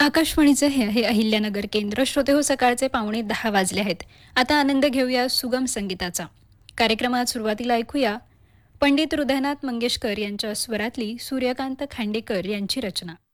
आकाशवाणीचं हे आहे अहिल्यानगर केंद्र. श्रोते हो, सकाळचे 9:45 वाजले आहेत. आता आनंद घेऊया सुगम संगीताचा. कार्यक्रमात सुरुवातीला ऐकूया पंडित हृदयनाथ मंगेशकर यांच्या स्वरातली सूर्यकांत खांडेकर यांची रचना.